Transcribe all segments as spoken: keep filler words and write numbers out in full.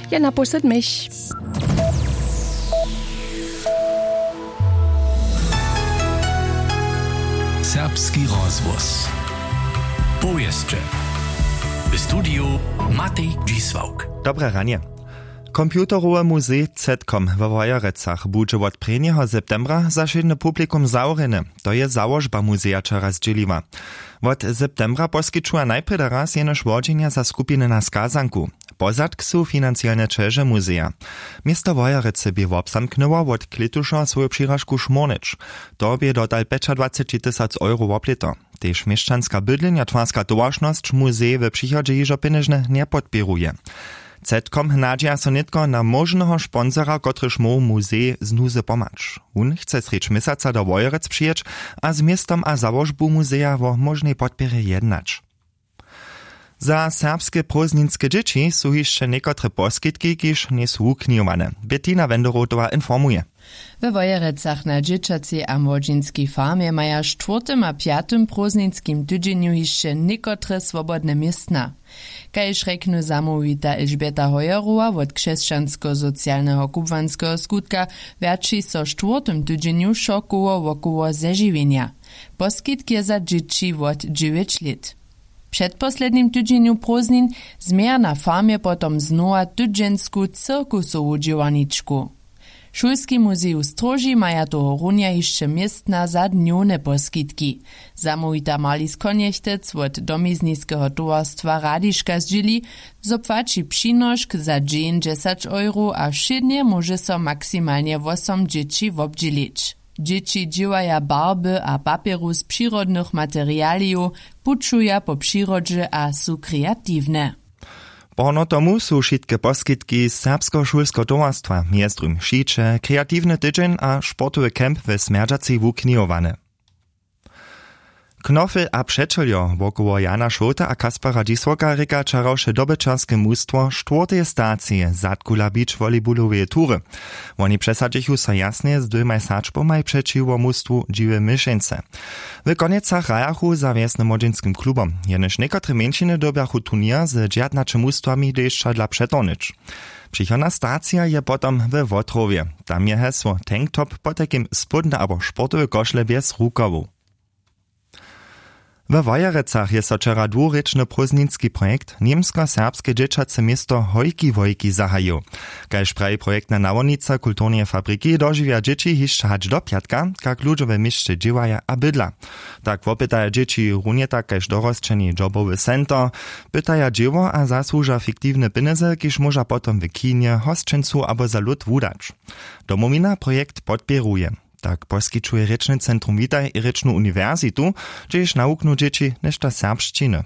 je naposled mich. Serbski rozvoz. Powieszcze. W studiu Matej Dzisłauk. Dobre ranie. Komputerowe muzej Zetkom we Wojerecach budże od prvního septembra za šedne publikum zaurene. To je założba muzeja čeraz dźeliwa. Od septembra poskyčuje najprve raz jenož vođenja za skupiny na skazanku. Pozadk su financialne čeže muzeja. Misto Wojerece bi obsamknęło od klituša svoju přiražku Šmornič. To bi dodal dwadzieścia pięć tysięcy euro woplito. Tež mieszczanska bydlenia twarska towarzność muzej w przychodzie jižo pieniężne nie podpiruje. Zetkom nadzieja so nitko na možného šponsora, kotryž mu muzej znuze pomacz. On chce sreč misaca do Wojerec przyjeć, a z miestom a założbu muzeja wo możnej podpierze jednać. Za serbskie prózdninske dzieci są jeszcze niekotre poskitki, kiż nie są uknijowane. Bettina Wenderotowa informuje. We Wojerecach na dzieciacej a młodzieńskiej farmie maja czwartym a piatym prózdninskim tydzieniu jeszcze niekotre swobodne miestna. Kajż reknu zamówita Elżbieta Hojerowa od krzeszczansko-socjalnego kubwanskiego skutka wiaczy so czwartym tydzieniu szokowo wokoło zeżywienia. Poskitk je za dzieci od dziewięć lat. W przedposlednim tydzieniu prózdnin zmieja na farmie potom znowa tydziensku cirkusową działaniczku. Šulski muzej w Stroži maja toho runia jeszcze miestna za dniowne poskitki. Zamówita Marlis Koniechtec od domizniskiego towarstwa Radiška zdźili, zopłaci przynoszk za dziesięć euro, a wszednie może so maksymalnie osiem dzieci wobdzielić. Dzieci dziewaja barby a papieru z przyrodnych materialiów, puczuja po przyrodzie a są kreatywne. Porno tomu su šitke poskitki serbsko-šulsko towarstwa, miestrym šiče, kreatywny tydzień a sportowy kemp w Smerdżacej wuknijowane. Knofel a przeczeljo wokoło Jana Šota a Kaspara Dzisłaka reka čaroše dobečarskie mustwo czwartej stacji Zatkula Beach volejbolowej tury. Oni przesadzichu so jasnie z dwoma saczpomaj przeciwko mustwu Dziwe Myszence. W koniecach rajachu za wiesnym młodzieńskim klubom, jenoż niekotre mężczyzny dobiachu turnier z dziadnaczymi mustwami jeszcze dla przetonić. Przychodna stacja je potom w Wotrowie. Tam je hesło tank top po takim spodne albo sportowe koszle bez rukawu. W Wojerecach je so wczera dwurečny prózdninski projekt niemsko-serbskie dzieciace miasto Hojki Wojki zahajił. Kaž pravi projektna nawodnica kulturnej fabryki dożywia dzieci hišće hać do piatka, kak ludzie w mieście dziewaja a bydla. Tak wopytaja dzieci runie tak kaž dorosčeni jobowy center, pytaja dziewo a zasłuża fiktywne pieniądze, kiż może potom w kinie, hosčencu abo za lud wudać. Domowina projekt podpieruje. Tak poskyčuje Rečne centrum Witaj i Rečnu uniwersytu, gdzieś nauknu dzieci nešto serbszczyny.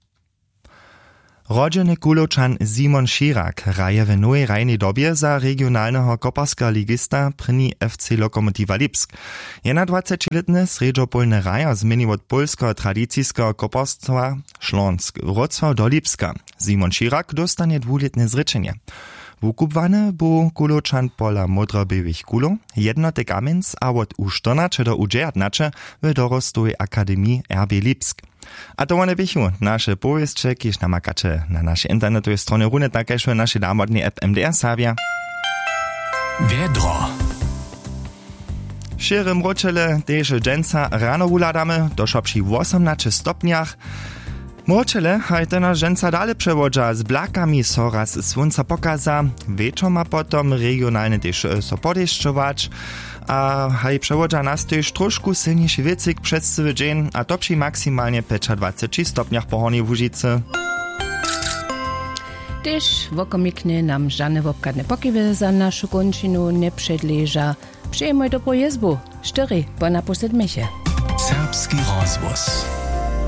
Rodzeny Kuločan Simon Širak raje w nowej rajnej dobie za regionalnego koparska ligista pryni F C Lokomotiva Lipsk. Je na dwudziestoletny sredżopolny raja zmienił od polskiego tradycyjskiego koparstwa Śląsk Wrocław do Lipska. Simon Širak dostanie dwuletne zryczenie. Wukupwane bu Kuločan pola modrobiewich kulo, jednotek amens a od u czternaście do u dziewiętnaście w dorostowej Akademii R B Lipsk. A to one bychu nasze powieście, kiż namakacze na naszej internetowej stronie runy, takeż w naszej damodnej app M D R Sabia. Wiedro. Širym ročele teže dženca rano wuladamy, došo przy osiemnaście stopniach. Mročele hajtena ženca dale przewodza z blakami so raz słońca pokaza, wieczoma potom regionalnie też so podeszczować, a haj przewodza nas też troszkę silniejszy wiecyk przez cały dzień, a to przy maksymalnie dwadzieścia pięć stopniach pochornej w Łużycy. Też wokomiknie nam żadne wopkadne pokiwy za naszą kończynu nie przedleża. Przyjemaj do pojezbu. Cztery, bo na posled misie. Serbski rozvoz.